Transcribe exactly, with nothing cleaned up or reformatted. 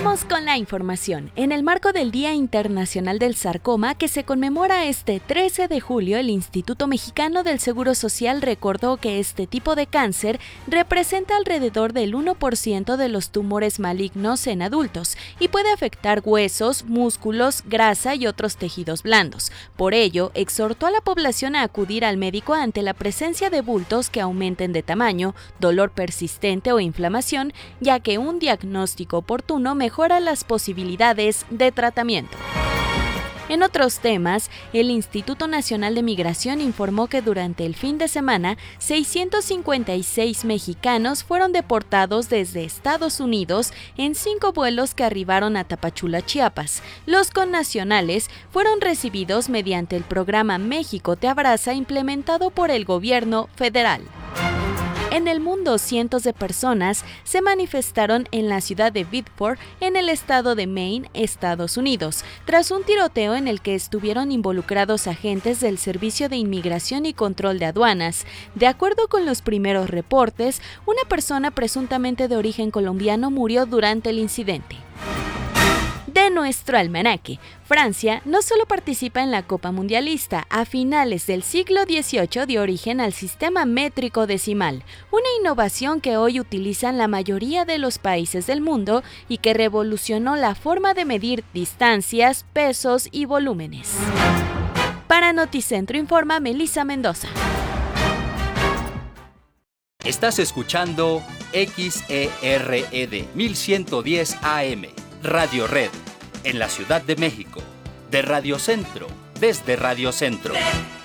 Vamos con la información. En el marco del Día Internacional del Sarcoma, que se conmemora este trece de julio, el Instituto Mexicano del Seguro Social recordó que este tipo de cáncer representa alrededor del uno por ciento de los tumores malignos en adultos y puede afectar huesos, músculos, grasa y otros tejidos blandos. Por ello, exhortó a la población a acudir al médico ante la presencia de bultos que aumenten de tamaño, dolor persistente o inflamación, ya que un diagnóstico oportuno mejora las posibilidades de tratamiento. En otros temas, el Instituto Nacional de Migración informó que durante el fin de semana, seiscientos cincuenta y seis mexicanos fueron deportados desde Estados Unidos en cinco vuelos que arribaron a Tapachula, Chiapas. Los connacionales fueron recibidos mediante el programa México Te Abraza implementado por el gobierno federal. En el mundo, cientos de personas se manifestaron en la ciudad de Biddeford, en el estado de Maine, Estados Unidos, tras un tiroteo en el que estuvieron involucrados agentes del Servicio de Inmigración y Control de Aduanas. De acuerdo con los primeros reportes, una persona presuntamente de origen colombiano murió durante el incidente. De nuestro almanaque, Francia no solo participa en la Copa Mundialista, a finales del siglo dieciocho dio origen al sistema métrico decimal, una innovación que hoy utilizan la mayoría de los países del mundo y que revolucionó la forma de medir distancias, pesos y volúmenes. Para Noticentro informa Melissa Mendoza. Estás escuchando X E R E D mil ciento diez A M, Radio Red, en la Ciudad de México, de Radio Centro, desde Radio Centro.